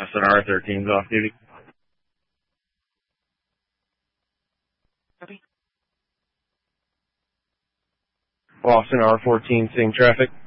SNR 13's off duty. Copy. Boston R14 seeing traffic.